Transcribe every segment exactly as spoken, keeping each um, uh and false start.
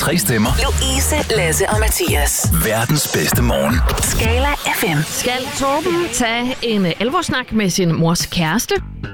Tre stemmer. Louise, Lasse og Mathias. Verdens bedste morgen. Skala F M. Skal Torben tage en alvorssnak med sin mors kæreste?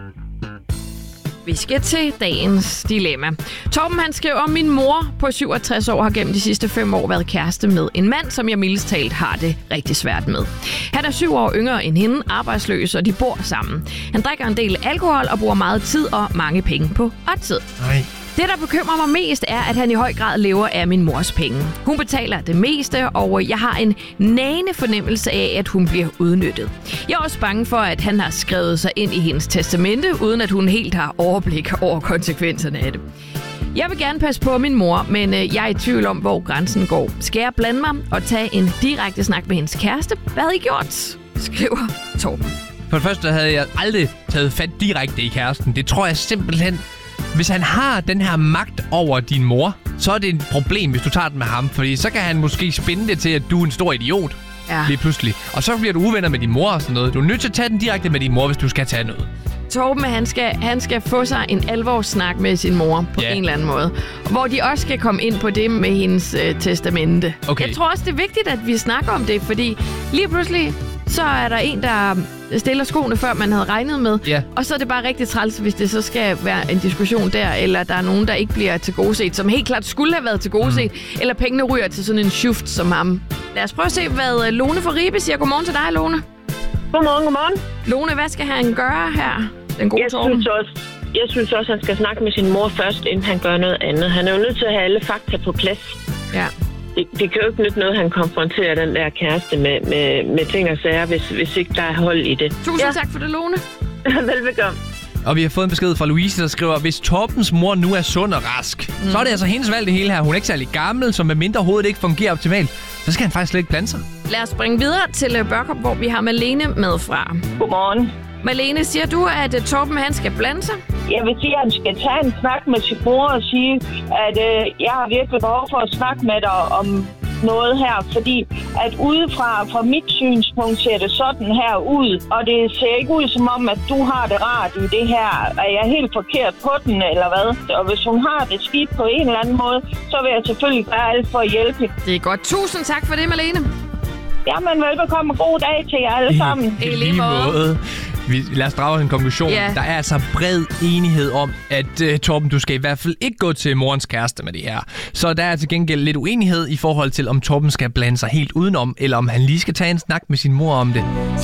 Vi skal til dagens dilemma. Torben han skriver, min mor på syvogtres år har gennem de sidste fem år været kæreste med en mand, som jeg mildest talt har det rigtig svært med. Han er syv år yngre end hende, arbejdsløs, og de bor sammen. Han drikker en del alkohol og bruger meget tid og mange penge på oddset. Nej. Det, der bekymrer mig mest, er, at han i høj grad lever af min mors penge. Hun betaler det meste, og jeg har en nagende fornemmelse af, at hun bliver udnyttet. Jeg er også bange for, at han har skrevet sig ind i hendes testamente, uden at hun helt har overblik over konsekvenserne af det. Jeg vil gerne passe på min mor, men jeg er i tvivl om, hvor grænsen går. Skal jeg blande mig og tage en direkte snak med hendes kæreste? Hvad har I gjort? Skriver Torben. For det første havde jeg aldrig taget fat direkte i kæresten. Det tror jeg simpelthen... Hvis han har den her magt over din mor, så er det et problem, hvis du tager den med ham. Fordi så kan han måske spænde det til, at du er en stor idiot. Ja. Lige pludselig. Og så bliver du uvenner med din mor og sådan noget. Du er nødt til at tage den direkte med din mor, hvis du skal tage noget. Torben, han skal, han skal få sig en alvorssnak med sin mor på ja. en eller anden måde. Hvor de også skal komme ind på det med hendes øh, testamente. Okay. Jeg tror også, det er vigtigt, at vi snakker om det, fordi lige pludselig, så er der en, der stiller skoene, før man havde regnet med. Ja. Og så er det bare rigtig træls, hvis det så skal være en diskussion der, eller der er nogen, der ikke bliver tilgodeset, som helt klart skulle have været tilgodeset, mm. eller pengene ryger til sådan en schuft som ham. Lad os prøve at se, hvad Lone fra Ribe siger. Godmorgen til dig, Lone. Godmorgen, godmorgen. Lone, hvad skal han gøre her? Den gode jeg Torben. synes også, jeg synes også, han skal snakke med sin mor først, inden han gør noget andet. Han er jo nødt til at have alle fakta på plads. Ja. Det, det kan jo ikke nytte noget, han konfronterer den der kæreste med, med, med ting og sager, hvis, hvis ikke der er hold i det. Tusind ja. tak for det, Lone. Velbekomme. Og vi har fået en besked fra Louise, der skriver, hvis Torbens mor nu er sund og rask, mm. så er det altså hendes valg det hele her. Hun er ikke særlig gammel, så med mindre hovedet ikke fungerer optimalt, så skal han faktisk slet ikke blande sig. Lad os springe videre til Børkop, hvor vi har Malene med fra. Godmorgen. Malene, siger du, at Torben han skal blande sig? Jeg vil sige, at han skal tage en snak med sin mor og sige, at øh, jeg har virkelig behov for at snakke med dig om noget her, fordi at udefra fra mit synspunkt ser det sådan her ud, og det ser ikke ud som om, at du har det rart i det her. Er jeg helt forkert på den, eller hvad? Og hvis hun har det skidt på en eller anden måde, så vil jeg selvfølgelig gøre alt for at hjælpe. Det er godt. Tusind tak for det, Malene. Jamen, velbekomme. God dag til jer alle sammen. I lige måde. Vi, lad os drage en konklusion. Yeah. Der er altså bred enighed om, at uh, Torben, du skal i hvert fald ikke gå til morens kæreste med det her. Så der er til gengæld lidt uenighed i forhold til, om Torben skal blande sig helt udenom, eller om han lige skal tage en snak med sin mor om det.